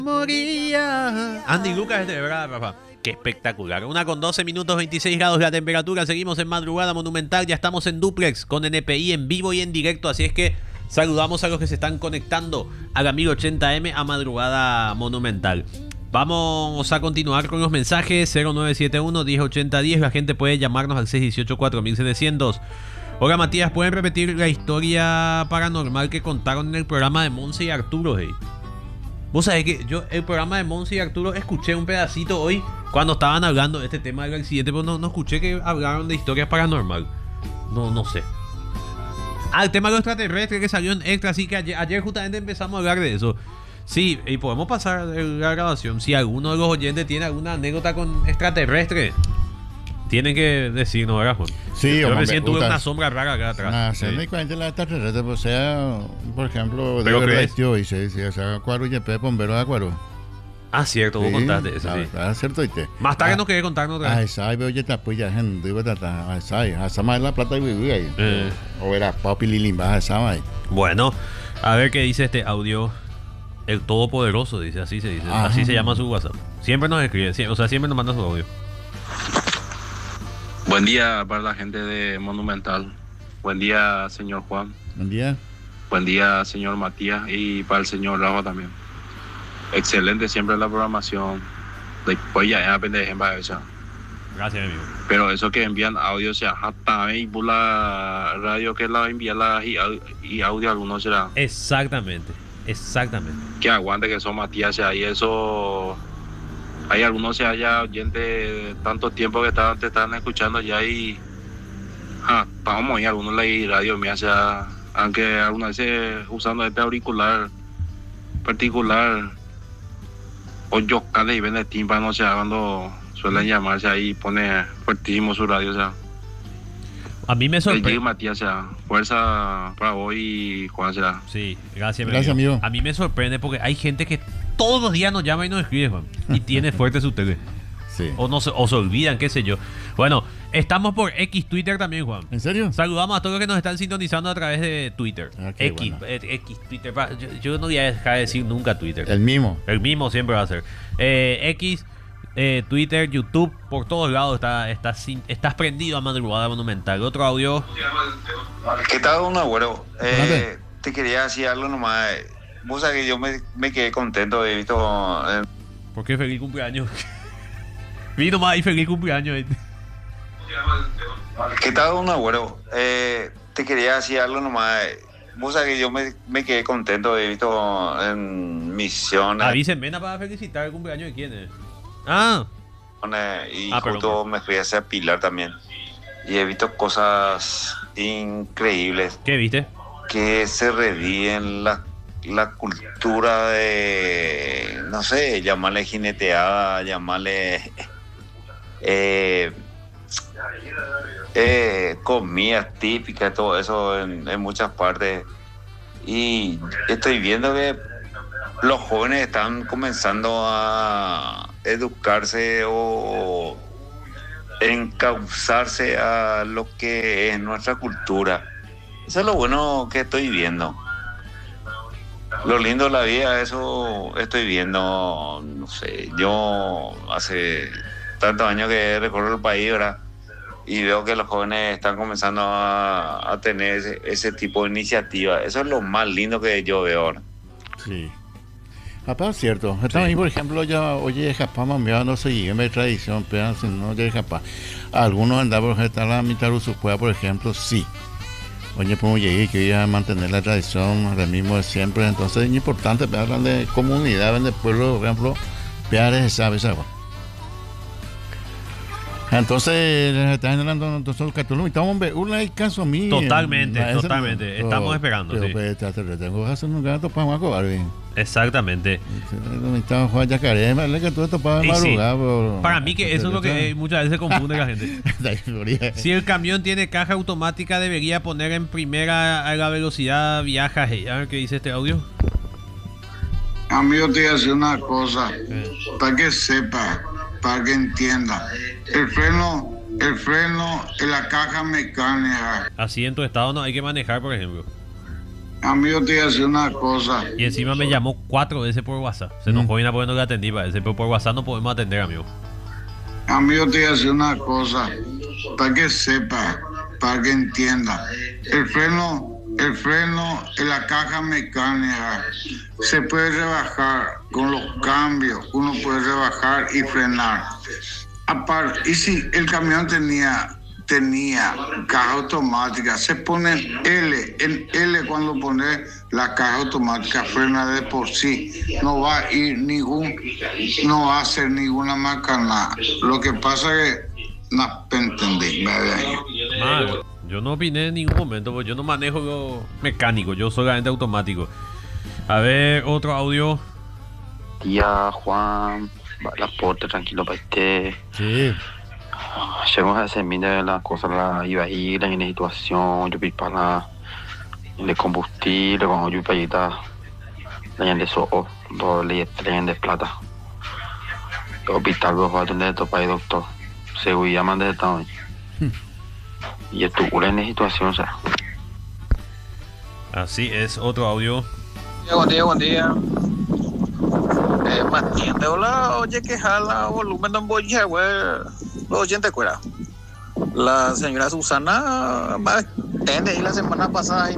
Moría. Andy Lucas, de verdad, papá. Qué espectacular. 1:12, 26 grados la temperatura. Seguimos en Madrugada Monumental. Ya estamos en duplex con NPI en vivo y en directo. Así es que saludamos a los que se están conectando a la 1080M a Madrugada Monumental. Vamos a continuar con los mensajes. 0971 108010. La gente puede llamarnos al 618 4700. Hola Matías, ¿pueden repetir la historia paranormal que contaron en el programa de Monse y Arturo? Hey? Vos sabés que yo el programa de Monse y Arturo escuché un pedacito hoy cuando estaban hablando de este tema del accidente, pero no escuché que hablaron de historias paranormal. No sé. El tema de los extraterrestres que salió en Extra, así que ayer justamente empezamos a hablar de eso. Sí, y podemos pasar la grabación. Si alguno de los oyentes tiene alguna anécdota con extraterrestres, tienen que decirnos, ¿verdad, Juan? Sí, yo hombre, recién tuve una sombra rara acá atrás. Sí. Me cuenta la extraterrestre, pues sea, por ejemplo, ¿Pero qué es? y se o sea, cuaro y pe bombero de acuaro. Ah, cierto, vos contaste eso, sí. Ah, cierto, ¿viste? Más tarde nos quería contarnos otra vez. Ay, sabe, oye, te apoya gente, digo, tata, ay, sabe, asa más la plata y viví ahí. O era papi lilimba, sabe. Bueno, a ver qué dice este audio. El Todopoderoso, dice, así se dice. Ajá. Así se llama su WhatsApp. Siempre nos escribe, siempre nos manda su audio. Buen día para la gente de Monumental. Buen día, señor Juan. Buen día. Buen día, señor Matías. Y para el señor Rafa también. Excelente siempre la programación. Después ya es pendeja en Baeza. Gracias, amigo. Pero eso que envían audio, o sea, hasta ahí por la radio que la envía y audio algunos será. Exactamente. Que aguante que son Matías, o sea, y eso. Hay algunos se haya oyente tanto tiempo que te están escuchando ya y vamos y algunos leí radio mía, o sea, aunque algunas veces usando este auricular particular o yo y vende tímpano, o sea, cuando suelen llamarse ahí pone fuertísimo su radio, o sea. A mí me sorprende. Matías, o sea, fuerza para hoy, Juan, o sea. Sí, gracias, amigo. A mí me sorprende porque hay gente que todos los días nos llama y nos escribe, Juan, y tiene fuerte su tele. Sí. O se olvidan, qué sé yo. Bueno, estamos por X Twitter también, Juan. ¿En serio? Saludamos a todos los que nos están sintonizando a través de Twitter. X, bueno. X Twitter. Yo no voy a dejar de decir nunca Twitter. El mismo siempre va a ser. X, Twitter, YouTube, por todos lados estás prendido a Madrugada Monumental. Otro audio. ¿Qué tal, don Agüero? Te quería decir algo nomás. Vos sabés que yo me quedé contento, he visto... ¿Por qué feliz cumpleaños? Vino más y feliz cumpleaños. ¿Qué tal, don Agüero? Te quería decir algo nomás. Vos sabés que yo me quedé contento, he visto en misiones... Avísenme para felicitar el cumpleaños de quién es. Y justo me fui a hacer Pilar también. Y he visto cosas increíbles. ¿Qué viste? Que se reviven la cultura de, no sé, llamarle jineteada, llamarle comidas típicas, todo eso en muchas partes. Y estoy viendo que los jóvenes están comenzando a educarse o encauzarse a lo que es nuestra cultura. Eso es lo bueno que estoy viendo. Lo lindo de la vida, eso estoy viendo. No sé, yo hace tantos años que recorro el país, ¿verdad? Y veo que los jóvenes están comenzando a tener ese tipo de iniciativa. Eso es lo más lindo que yo veo ahora. Sí. Japón, cierto. También, por ejemplo, ya oye, Japón, no sé, me tradición, pero no de Japón. Algunos andan por ejemplo, la mitad de su por ejemplo, sí. Oye, pues llegué que iba a mantener la tradición, el mismo de siempre. Entonces es importante hablar de comunidad, de pueblo, por ejemplo, peares, ¿sabes? Entonces, están hablando entonces Catulo, estamos un caso mío. Totalmente. Estamos esperando. Pero pues tengo que hacer un gato para un cobarde. Exactamente. Estamos jugando yacaré, que todo esto para madrugar. Para mí que eso es lo que muchas veces confunde la gente. Si el camión tiene caja automática, debería poner en primera a la velocidad viaja. A ver qué dice este audio. Amigo, te voy a decir una cosa, para que sepa, para que entienda. El freno es la caja mecánica. Así en tu estado no hay que manejar, por ejemplo. amigo, te voy a decir una cosa. Y encima me llamó 4 veces por WhatsApp. Se enojó y porque no le atendí, parece. Pero por WhatsApp no podemos atender, amigo. Amigo, te voy a decir una cosa. Para que sepa, para que entienda. El freno en la caja mecánica se puede rebajar con los cambios. Uno puede rebajar y frenar. Aparte, y si el camión tenía caja automática, se pone en L cuando pone la caja automática, frena de por sí, no va a ir no va a hacer ninguna macana. Lo que pasa es que no entendí, Yo no opiné en ningún momento, porque yo no manejo lo mecánico, yo solamente automático. A ver, otro audio. Tía Juan, la porta tranquilo para usted. Sí. Llegamos a ese de las cosas, la iba a ir en la situación, yo pipa la de combustible, cuando yo payita, la de soho, le traen de plata. El hospital, los va a tener esto para el doctor. Seguridad más de esta hoy. Y esto, en la situación, o sea. Así es, otro audio. Buen día. Mantiene, hola, oye, que jala, volumen, no voy a ver. Los oyentes fuera. La señora Susana, y la semana pasada, y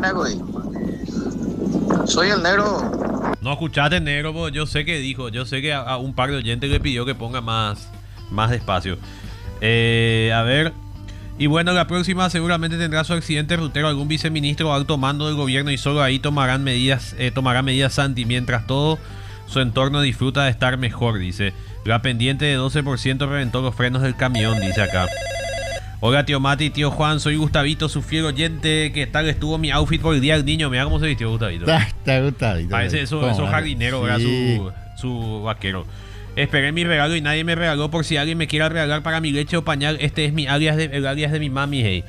soy el negro. No escuchaste, negro, porque yo sé que dijo, yo sé que a un par de oyentes le pidió que ponga más despacio. A ver. Y bueno, la próxima seguramente tendrá su accidente rutero algún viceministro o alto mando del gobierno y solo ahí tomará medidas Santi, mientras todo su entorno disfruta de estar mejor, dice. La pendiente de 12% reventó los frenos del camión, dice acá. Hola, tío Mati, tío Juan, soy Gustavito, su fiel oyente. ¿Qué tal estuvo mi outfit por el Día del Niño? Mira cómo se vistió Gustavito. Está Gustavito. Parece eso jardinero, era su vaquero. Esperé mi regalo y nadie me regaló. Por si alguien me quiera regalar para mi leche o pañal, este es el alias de mi mami, hey.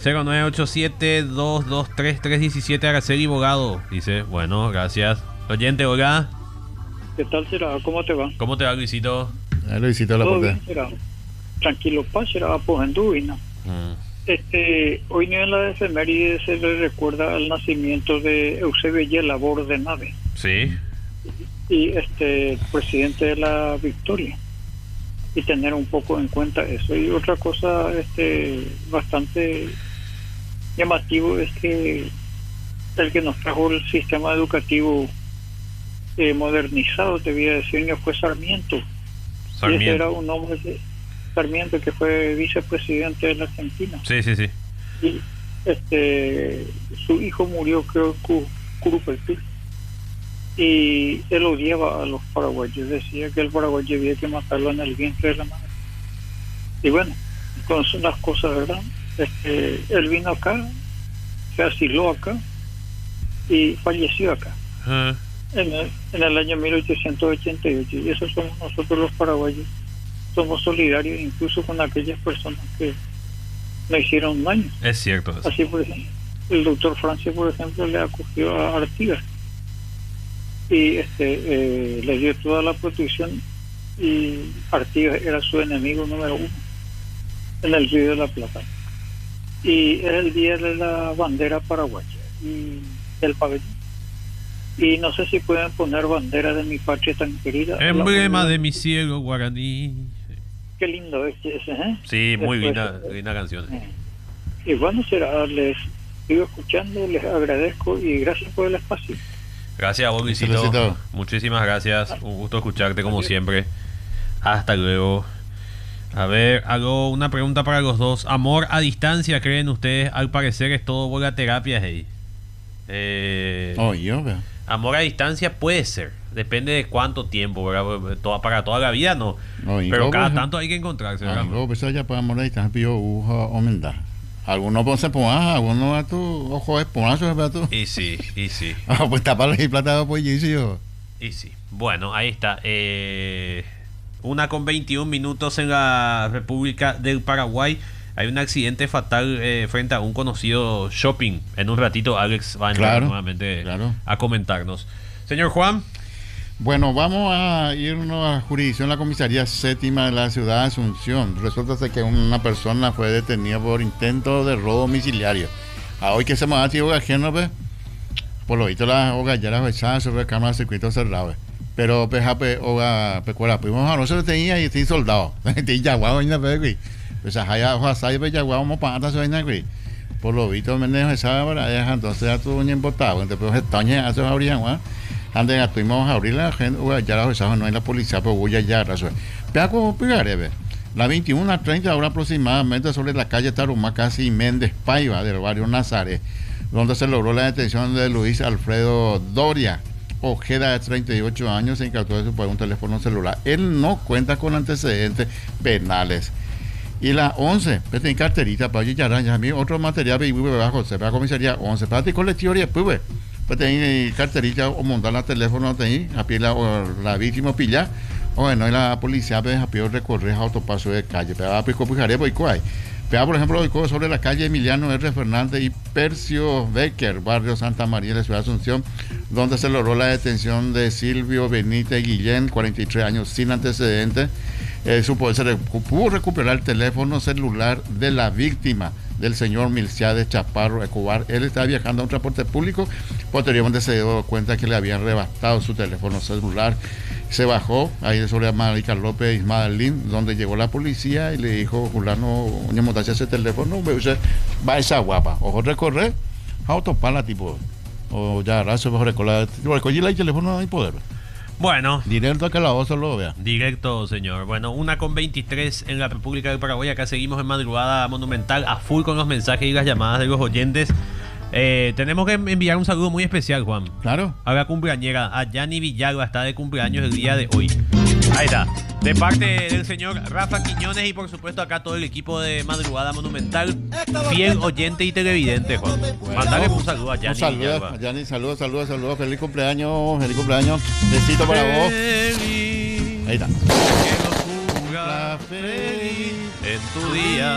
0987-223-317 Araceli Bogado. Dice, bueno, gracias. Oyente, hola. ¿Qué tal será? ¿Cómo te va? ¿Cómo te va, Luisito? Luisito, la todo puerta. bien será. Tranquilo, paz será, pues en Dubina. Hoy ni en la efeméride se le recuerda el nacimiento de Eusebio Y. Labor de Nave. Sí. Y presidente de la Victoria, y tener un poco en cuenta eso. Y otra cosa bastante llamativo es que el que nos trajo el sistema educativo modernizado, te voy a decir, que fue Sarmiento. Y ese era un hombre de Sarmiento, que fue vicepresidente de la Argentina. Sí. Y su hijo murió, creo, Curupelpil. Y él odiaba a los paraguayos, decía que el paraguayo había que matarlo en el vientre de la madre. Y bueno, con las cosas, ¿verdad? Él vino acá, se asiló acá y falleció acá en el año 1888. Y eso somos nosotros los paraguayos. Somos solidarios incluso con aquellas personas que nos hicieron daño. Es cierto eso. Así, por ejemplo, el doctor Francia, por ejemplo, le acogió a Artigas y le dio toda la protección, y Artigas era su enemigo número 1 en el Río de la Plata. Y era el día de la bandera paraguaya y del pabellón. Y no sé si pueden poner bandera de mi patria tan querida. Emblema de mi cielo guaraní. Qué lindo es ese, ¿eh? Sí, muy linda canción. Y bueno, será, les sigo escuchando, les agradezco y gracias por el espacio. Gracias a vos, Luisito. Muchísimas gracias. Un gusto escucharte como siempre. Hasta luego. A ver, hago una pregunta para los dos. ¿Amor a distancia, creen ustedes? Al parecer es todo por la terapia, hey. Amor a distancia puede ser. Depende de cuánto tiempo, ¿verdad? Para toda la vida no. Pero cada tanto hay que encontrarse, ¿verdad? Ya para amor a distancia pidió aumentar. Algunos se pongan, algunos a tu ojo es ponazo, ¿verdad tú? Y sí. Pues taparle y plata pues yo. Y sí. Bueno, ahí está. 1:21 minutos en la República del Paraguay. Hay un accidente fatal frente a un conocido shopping. En un ratito Alex va a entrar nuevamente a comentarnos. Señor Juan. Bueno, vamos a irnos a la jurisdicción de la comisaría séptima de la ciudad de Asunción. Resulta que una persona fue detenida por intento de robo domiciliario. A hoy que se me ha sido ajeno, por lo visto la hoga ya la fechaban sobre cámara de circuito cerrado. Pero pejape hoga pecuara, pues no se tenía y sin soldado. Te yaguao en la pe, pues allá hoja sai pe yaguao mo pata so en la por lo visto menejo esa para entonces ya tu un embotado, entonces pues estaña hace abrían, ¿va? Antes estuvimos a abrir la gente, ya la fechaban no hay la policía, pero voy ya razón. Pero como pegaré, la 21:30 hora aproximadamente sobre la calle Tarumá, casi Méndez Paiva, del barrio Nazaret, donde se logró la detención de Luis Alfredo Doria Ojeda, de 38 años, se incautó de su un teléfono celular. Él no cuenta con antecedentes penales. Y la 11, pues tiene carterita para allá, a mí otro material, bajo, se va a comisaría 11, para ti colectivo, pues tiene carterita o montar la teléfono, a pie la víctima pilla. Bueno, y la policía a pie recorrer autopaso de calle, pero a pico pujaré, pues hay. Pero por ejemplo, sobre la calle Emiliano R. Fernández y Percio Becker, barrio Santa María de la ciudad de Asunción, donde se logró la detención de Silvio Benítez Guillén, 43 años, sin antecedentes. Se pudo recuperar el teléfono celular de la víctima, del señor Milciades Chaparro Escobar. Él estaba viajando a un transporte público, posteriormente se dio cuenta que le habían rebastado su teléfono celular. Se bajó ahí sobre Marica López Ismaelín, donde llegó la policía y le dijo, fulano, una montaña ese teléfono, va a esa guapa, ojo recorrer, autopala tipo, o ya raso, mejor recogí el teléfono no hay poder. Bueno. Directo a que la voz lo vea. Directo, señor. Bueno, 1:23 en la República del Paraguay. Acá seguimos en Madrugada Monumental, a full con los mensajes y las llamadas de los oyentes. Tenemos que enviar un saludo muy especial, Juan. Claro. A la cumpleañera, a Yani Villalba, está de cumpleaños el día de hoy. Ahí está. De parte del señor Rafa Quiñones y por supuesto acá todo el equipo de Madrugada Monumental, fiel oyente y televidente, Juan. Bueno, mandale un saludo a Yani. Un saludo, Yani, saludos. Feliz cumpleaños. Besito para vos. Ahí está. Que nos cumpla feliz en tu día.